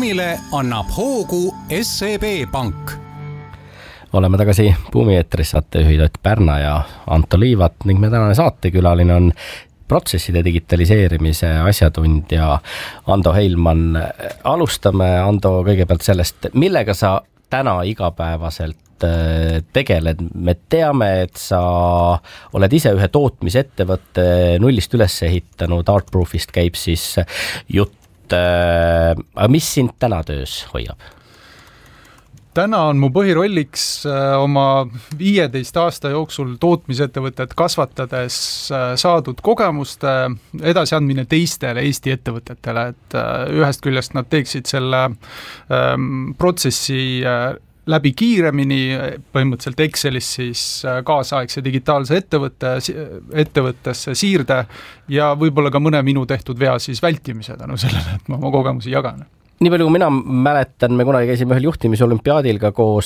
Buumile annab hoogu SEB Pank. Oleme tagasi Buumi eetris, saatejuhid Ott Pärna ja Anto Liivat ning me tänane saatekülaline on protsesside digitaliseerimise asjatundja Ando Heilmann. Alustame, Ando, kõigepealt sellest, millega sa täna igapäevaselt tegeled. Me teame, et sa oled ise ühe tootmisettevõtte nullist üles ehitanud, Artproofist käib siis jutt. Aga mis sind täna töös hoiab? Täna on mu põhirolliks oma 15 aasta jooksul tootmisettevõtet kasvatades saadud kogemuste edasiandmine teistele Eesti ettevõtetele, et ühest küljest nad teeksid selle protsessi läbi kiiremini, põhimõtteliselt Excelis siis kaasaegse digitaalse ettevõttesse siirde ja võib-olla ka mõne minu tehtud vea siis vältimise tänu sellele, et ma oma kogemusi jagan. Nii palju kui mina mäletan, me kunagi käisime ühel juhtimisolümpiaadil ka koos,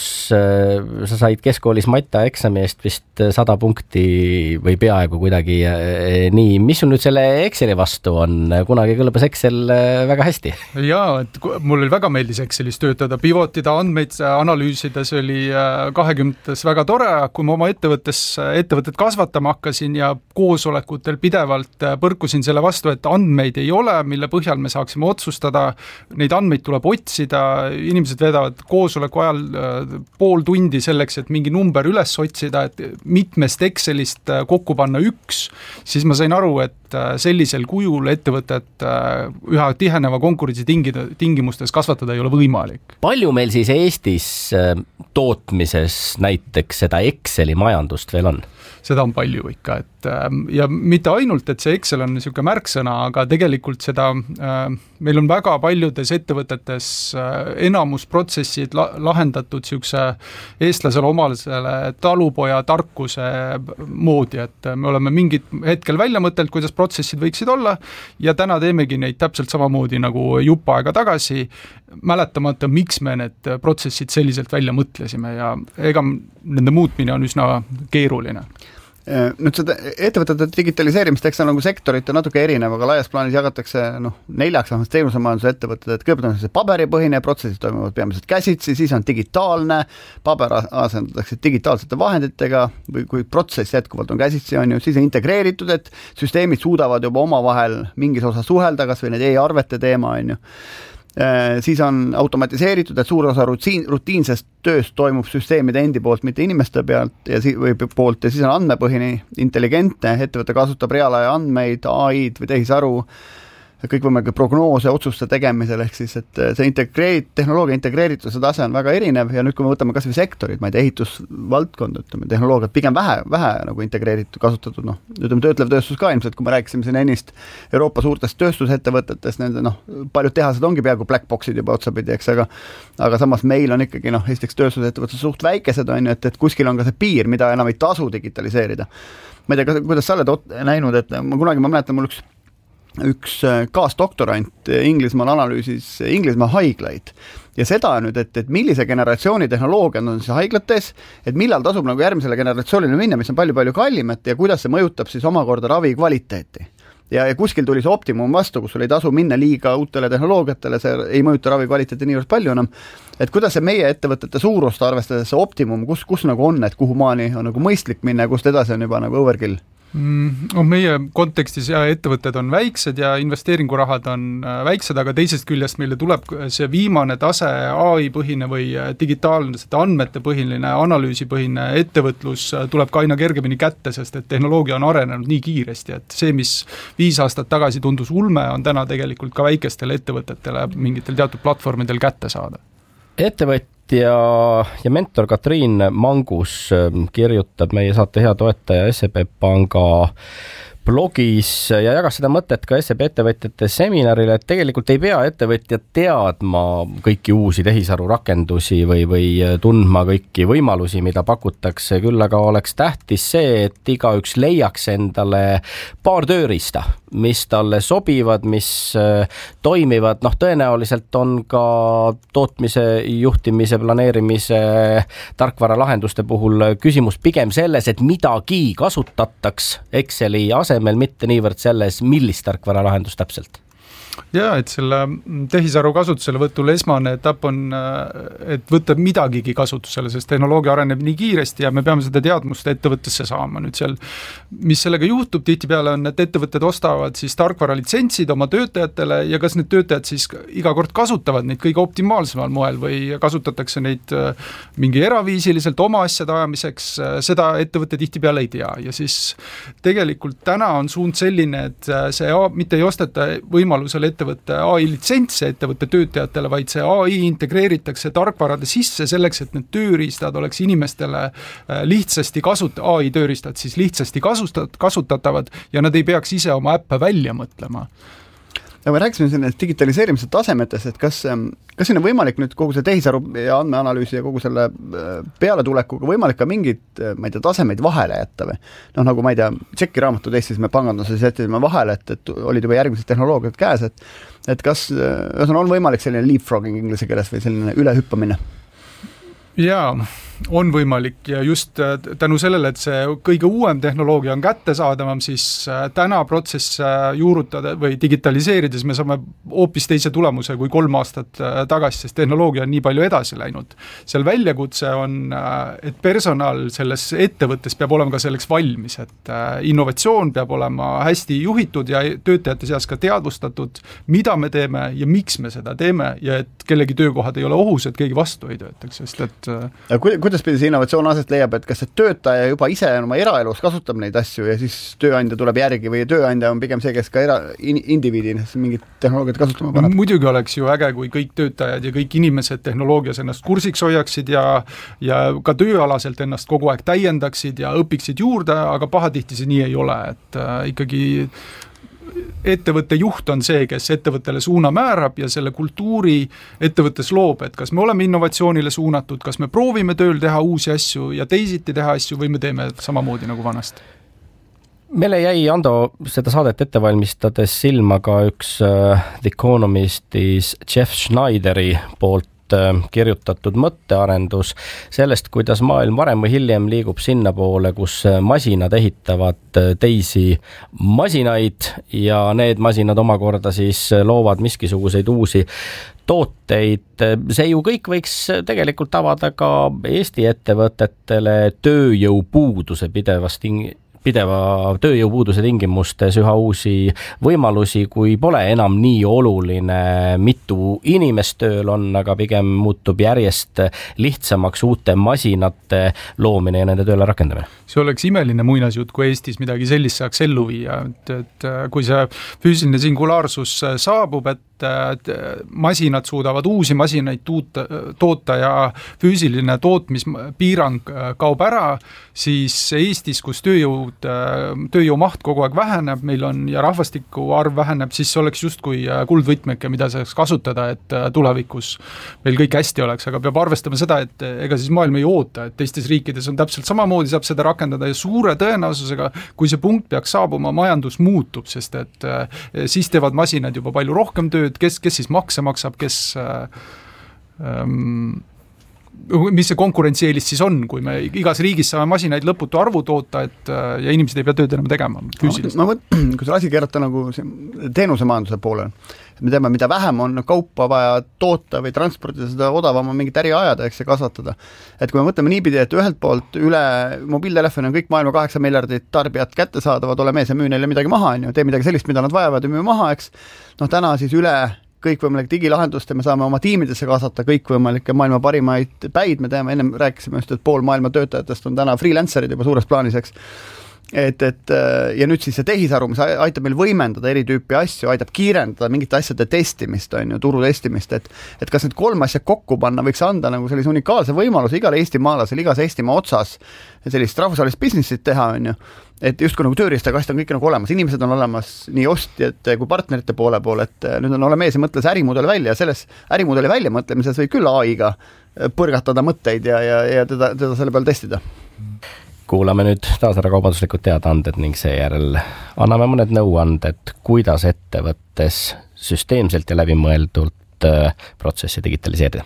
sa said keskkoolis matemaeksami eest vist 100 punkti või peaaegu kuidagi nii. Mis sul nüüd selle Exceli vastu on? Kunagi kõlbas Excel väga hästi. Jaa, et mul oli väga meeldis Excelis töötada, pivotida andmeid analüüsides oli 20 väga tore, kui ma oma ettevõtet kasvatama hakkasin ja koosolekutel pidevalt põrkusin selle vastu, et andmeid ei ole, mille põhjal me saaksime otsustada, neid andmeid tuleb otsida, inimesed vedavad koosoleku ajal pool tundi selleks, et mingi number üles otsida, et mitmest Excelist kokku panna üks, siis ma sain aru, et sellisel kujul ettevõtet üha tiheneva konkurentsi tingimustes kasvatada ei ole võimalik. Palju meil siis Eestis tootmises näiteks seda Exceli majandust veel on? Seda on palju ikka, et ja mitte ainult, et see Excel on niisugune märksõna, aga tegelikult seda, meil on väga paljudes ettevõtetes enamus protsessid lahendatud niisuguse eestlasele omalasele talupoja tarkuse moodi, et me oleme mingit hetkel välja mõtelt, kuidas protsessid võiksid olla ja täna teemegi neid täpselt samamoodi nagu jupp aega tagasi, mäletamata, miks me need protsessid selliselt välja mõtlesime ja ega nende muutmine on üsna keeruline. Nüüd seda ettevõtete digitaliseerimist, eks on nagu sektorite natuke erinev, aga laias plaanis jagatakse 4 teenusemajanduse ettevõtted, et kõigepealt on see paberipõhine, protsessid toimuvad peamiselt käsitsi, siis on digitaalne, paber asendatakse digitaalsete vahenditega või kui protsess jätkuvalt on käsitsi, on ju, siis on integreeritud, et süsteemid suudavad juba omavahel mingis osa suhelda, kas või need e-arvete teema, on ju. Siis on automatiseeritud, et suur osa rutiinsest tööst toimub süsteemide endi poolt, mitte inimeste pealt ja siis on andmepõhine, intelligentne, ettevõte kasutab reaalaja andmeid, AI-d või tehisaru, kõikvõimalikke prognoose otsuste tegemisel, ehk siis, et see tehnoloogia integreerituse tase on väga erinev ja nüüd, kui me võtame kas või sektorid, ma ei tea, ehitusvaldkond, ütleme, tehnoloogiat pigem vähe nagu integreeritud, kasutatud, ütleme, töötlev tööstus ka ilmselt, kui me rääkisime siin ennist Euroopa suurtest tööstusettevõtetest, nende, paljud tehased ongi peaaegu black boxid juba otsapidi, eks, aga samas meil on ikkagi, esiteks tööstusettevõtted suht väikesed, on ju, et kuskil on ka see piir, mida enam ei tasu digitaliseerida. Ma ei tea, kuidas sa oled näinud, et ma mäletan, mul üks kaasdoktorant Inglismaal analüüsis Inglismaa haiglaid ja seda nüüd, et millise generatsiooni tehnoloogia on siis haiglates, et millal tasub nagu järgmisele generatsioonile minna, mis on palju-palju kallimat ja kuidas see mõjutab siis omakorda ravi kvaliteeti. Ja kuskil tuli see optimum vastu, kus sul ei tasu minna liiga uutele tehnoloogiatele, see ei mõjuta ravi kvaliteeti niivõrd palju enam. Et kuidas see meie ettevõtete suurust arvestades see optimum, kus nagu on, et kuhu maani on nagu mõistlik minna ja kust edasi on juba nagu overkill? Meie kontekstis ja ettevõtted on väiksed ja investeeringurahad on väiksed, aga teisest küljest meile tuleb see viimane tase AI-põhine või digitaalne andmetepõhiline, analüüsipõhine ettevõtlus tuleb ka aina kergemini kätte, sest et tehnoloogia on arenenud nii kiiresti, et see, mis 5 aastat tagasi tundus ulme, on täna tegelikult ka väikestele ettevõtetele mingitel teatud platvormidel kätte saada. Ettevõtja ja mentor Katriin Mangus kirjutab meie saate hea toetaja SEB Panga blogis ja jagas seda mõtet ka SEB ettevõtjate seminarile, et tegelikult ei pea ettevõtjad teadma kõiki uusi tehisaru rakendusi või tundma kõiki võimalusi, mida pakutakse, küll aga oleks tähtis see, et igaüks leiaks endale paar tööriista, mis talle sobivad, mis toimivad, tõenäoliselt on ka tootmise, juhtimise, planeerimise, tarkvara lahenduste puhul küsimus pigem selles, et midagi kasutataks Exceli asemel, mitte niivõrd selles, millist tarkvara lahendus täpselt. Jaa, et selle tehisaru kasutuselevõtul esmane etapp on, et võtta midagigi kasutusele, sest tehnoloogia areneb nii kiiresti ja me peame seda teadmust ettevõttesse saama. Nüüd seal, mis sellega juhtub tihtipeale on, et ettevõtted ostavad siis tarkvara litsentsid oma töötajatele ja kas need töötajad siis iga kord kasutavad neid kõige optimaalsemal moel või kasutatakse neid mingi eraviisiliselt oma asjade ajamiseks, seda ettevõtte tihtipeale ei tea. Ja siis tegelikult täna on suund selline, et see mitte ei osteta võimalusel ettevõtte AI litsentse ettevõtte töötajatele, vaid see AI integreeritakse tarkvarade sisse selleks, et need tööriistad oleks inimestele lihtsasti AI tööriistad siis lihtsasti kasutatavad ja nad ei peaks ise oma äppe välja mõtlema. Ja me rääkisime sellest digitaliseerimise tasemetest, et kas siin on võimalik nüüd kogu see tehisaru ja andmeanalüüsi ja kogu selle pealetulekuga võimalik ka mingid, ma ei tea, tasemeid vahele jätta või? Nagu ma ei tea, tšekiraamatud Eestis me panganduses jättisime vahele, et olid juba järgmised tehnoloogiad käes, et kas on võimalik selline leapfrogging inglise keeles või selline ülehüppamine? Jaa, on võimalik ja just tänu sellele, et see kõige uuem tehnoloogia on kättesaadavam, siis täna protsess juurutada või digitaliseerides me saame hoopis teise tulemuse kui 3 aastat tagasi, sest tehnoloogia on nii palju edasi läinud. Seal väljakutse on, et personal selles ettevõttes peab olema ka selleks valmis, et innovatsioon peab olema hästi juhitud ja töötajate seas ka teadvustatud, mida me teeme ja miks me seda teeme ja et kellegi töökohad ei ole ohus, et keegi vastu ei töötaks, sest et kuidas pidi see innovatsioon aset leiab, et kas see töötaja juba ise oma eraelus kasutab neid asju ja siis tööandja tuleb järgi või tööandja on pigem see, kes ka indiviidina mingit tehnoloogiat kasutama paneb? Muidugi oleks ju äge, kui kõik töötajad ja kõik inimesed tehnoloogias ennast kursiks hoiaksid ja ka tööalaselt ennast kogu aeg täiendaksid ja õpiksid juurde, aga pahatihti see nii ei ole, et ikkagi ettevõtte juht on see, kes ettevõttele suuna määrab ja selle kultuuri ettevõttes loob, et kas me oleme innovatsioonile suunatud, kas me proovime tööl teha uusi asju ja teisiti teha asju või me teeme samamoodi nagu vanasti. Meile jäi, Ando, seda saadet ette valmistades silma ka üks The Economistis Jeff Schneideri poolt kirjutatud mõttearendus sellest, kuidas maailm varem või hiljem liigub sinna poole, kus masinad ehitavad teisi masinaid ja need masinad omakorda siis loovad miskisuguseid uusi tooteid. See ju kõik võiks tegelikult avada ka Eesti ettevõtetele tööjõupuuduse pideva tööjõupuuduse tingimustes üha uusi võimalusi, kui pole enam nii oluline, mitu inimest tööl on, aga pigem muutub järjest lihtsamaks uute masinate loomine ja nende tööle rakendamine. See oleks imeline muinasjutt, kui Eestis midagi sellist saaks ellu viia, et kui see füüsiline singulaarsus saabub, et masinad suudavad uusi masinaid toota ja füüsiline tootmispiirang kaob ära, siis Eestis, kus tööjõumaht kogu aeg väheneb, meil on ja rahvastiku arv väheneb, siis oleks justkui kuldvõtmeke, mida saaks kasutada, et tulevikus meil kõik hästi oleks, aga peab arvestama seda, et ega siis maailm ei oota, et teistes riikides on täpselt samamoodi, saab seda rakendada ja suure tõenäosusega, kui see punkt peaks saabuma, majandus muutub, sest et siis teevad masinad juba palju rohkem tööd, kes siis makse maksab, mis see konkurentsieelis siis on, kui me igas riigis saame masinaid lõputu arvu toota, ja inimesed ei pea tööd enam tegema füüsiliselt. Kui see asi keerata nagu teenusemajanduse poole, me teame, mida vähem on kaupa vaja toota või transportida, seda odavam on mingit äri ajada, eks ja kasvatada. Et kui me mõtleme niipidi, et ühelt poolt üle mobiiltelefoni on kõik maailma 8 miljardit tarbijat kättesaadavad, ole mees ja müü neile midagi maha, tee midagi sellist, mida nad vajavad ja müü maha, eks. Täna siis üle kõikvõimalik digilahendust ja me saame oma tiimidesse kaasata kõikvõimalikke maailma parimaid päid, me teame, ennem rääkisime just, et pool maailma töötajatest on täna freelancerid juba suures plaanis, eks. Ja nüüd siis see tehisaru, mis aitab meil võimendada eri tüüpi asju, aitab kiirendada mingite asjade testimist, turu testimist, et kas need 3 asja kokku panna võiks anda nagu sellise unikaalse võimaluse igale eestimaalasele, igas Eestimaa otsas sellist rahvusvahelist businessit teha, et justkui nagu tööriistakast on kõik nagu olemas, inimesed on olemas nii ostjate kui partnerite poole, et nüüd on ole mees ja mõtle see ärimudel välja ja selles ärimudeli välja mõtlemises võib küll AI-ga põrgatada mõtteid ja teda selle peal testida. Kuulame nüüd taas ära kaubanduslikud teadaanded ning seejärel anname mõned nõuanded, kuidas ettevõttes süsteemselt ja läbimõeldult protsessi digitaliseerida.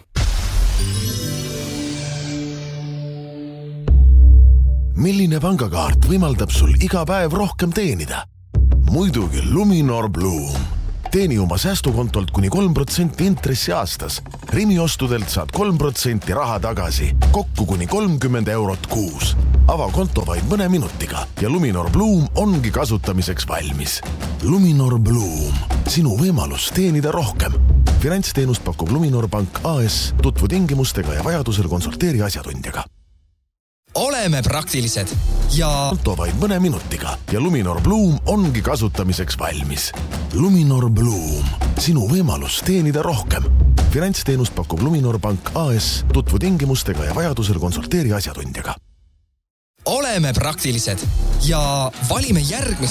Milline pangakaart võimaldab sul iga päev rohkem teenida? Muidugi Luminor Bloom. Teeni oma säästukontolt kuni 3% intressi aastas. Rimi ostudelt saad 3% raha tagasi. Kokku kuni 30 eurot kuus. Ava konto vaid mõne minutiga ja Luminor Bloom ongi kasutamiseks valmis. Luminor Bloom. Sinu võimalus teenida rohkem. Finantsteenust pakub Luminor Pank AS. Tutvu tingimustega ja vajadusel konsulteeri asjatundjaga. Oleme praktilised ja konto vaid mõne minutiga ja Luminor Bloom ongi kasutamiseks valmis. Luminor Bloom. Sinu võimalus teenida rohkem. Finantsteenust pakub Luminor Pank AS. Tutvu tingimustega ja vajadusel konsulteeri asjatundjaga. oleme praktilised ja valime järgmise